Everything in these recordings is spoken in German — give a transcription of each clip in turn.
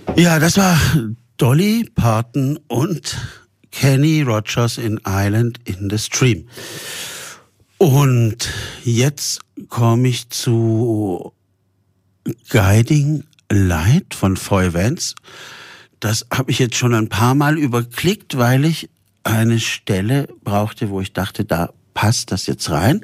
Ja, das war Dolly Parton und Kenny Rogers in Island in the Stream. Und jetzt komme ich zu Guiding Light von Foy Vance. Das habe ich jetzt schon ein paar Mal überklickt, weil ich eine Stelle brauchte, wo ich dachte, da passt das jetzt rein.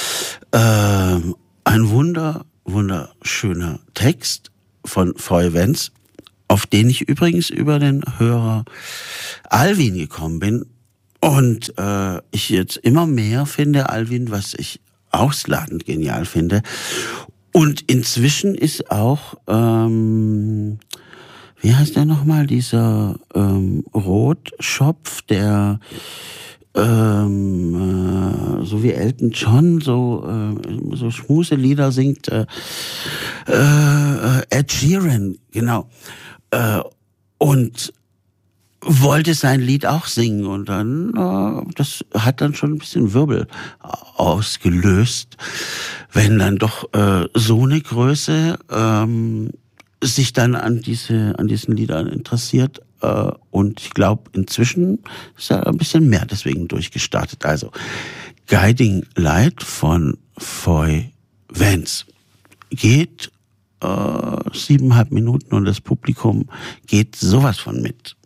Ein wunderschöner Text von Foy Vance, auf den ich übrigens über den Hörer Alvin gekommen bin. Und ich jetzt immer mehr finde, Alvin, was ich ausladend genial finde. Und inzwischen ist auch, wie heißt der nochmal, dieser Rotschopf, der so wie Elton John so Schmuselieder singt, Ed Sheeran, genau. Und wollte sein Lied auch singen und dann, das hat dann schon ein bisschen Wirbel ausgelöst, wenn dann doch so eine Größe sich dann an diesen Liedern interessiert. Und ich glaube, inzwischen ist er ein bisschen mehr deswegen durchgestartet. Also Guiding Light von Foy Vance geht 7,5 Minuten und das Publikum geht sowas von mit.